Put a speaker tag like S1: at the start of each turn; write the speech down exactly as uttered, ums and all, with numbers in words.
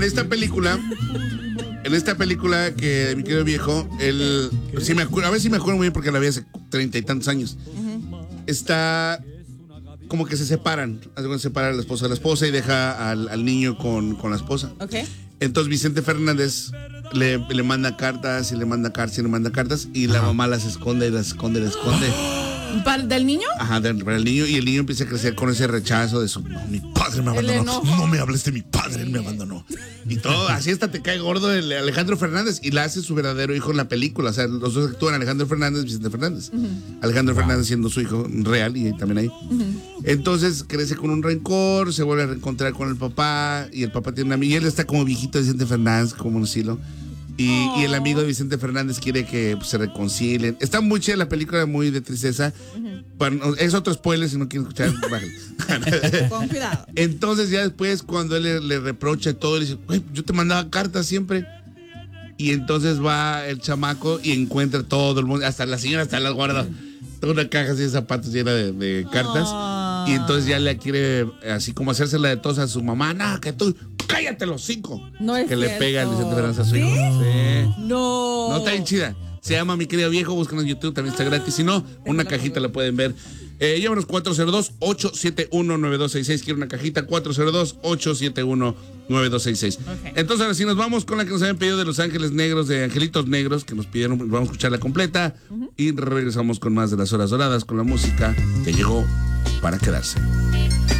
S1: En esta película, en esta película que mi querido viejo, él, sí me acuerdo, a ver si me acuerdo muy bien porque la vi hace treinta y tantos años. Uh-huh. Está como que se separan, se separa la esposa de la esposa y deja al, al niño con, con la esposa.
S2: Okay.
S1: Entonces Vicente Fernández le, le manda cartas y le manda cartas y le manda cartas y la mamá las esconde y las esconde y las esconde.
S2: ¿Para, ¿Del niño?
S1: Ajá, del, para el niño, y el niño empieza a crecer con ese rechazo de su, no, mi padre me abandonó, no me hables de mi padre, él me abandonó. Y todo, así hasta te cae gordo el Alejandro Fernández, y la hace su verdadero hijo en la película, o sea, los dos actúan, Alejandro Fernández y Vicente Fernández. Uh-huh. Alejandro wow. Fernández siendo su hijo real y también ahí. Uh-huh. Entonces crece con un rencor, se vuelve a reencontrar con el papá, y el papá tiene una amiga, y él está como viejito de Vicente Fernández, como un estilo. Y, oh. y el amigo de Vicente Fernández quiere que pues, se reconcilien. Está muy chida la película, muy de tristeza. Uh-huh. Bueno, es otro spoiler, si no quieren escuchar.
S2: Con cuidado.
S1: Entonces ya después cuando él le, le reprocha todo, le dice, güey, yo te mandaba cartas siempre. Y entonces va el chamaco y encuentra todo el mundo, hasta la señora hasta las guarda. Toda una caja así de zapatos llena de, de cartas. Oh. Y entonces ya le quiere así como hacérsela de tos a su mamá. No, que tú, cállate los cinco.
S2: No es
S1: que
S2: cierto.
S1: Le pega el Vicente Fernández a su
S2: ¿Sí?
S1: hijo. Sí.
S2: No.
S1: No está bien chida. Se llama Mi Querido Viejo, búscanos en YouTube, también está gratis. Si no, una cajita la pueden ver. Eh, llámanos cuatro cero dos, ocho siete uno, nueve dos seis seis. Quiero una cajita, cuatro cero dos, ocho siete uno, nueve dos seis seis. Okay. Entonces ahora sí nos vamos con la que nos habían pedido de Los Ángeles Negros, de Angelitos Negros, que nos pidieron, vamos a escucharla completa. Uh-huh. Y regresamos con más de Las Horas Doradas, con la música que llegó para quedarse.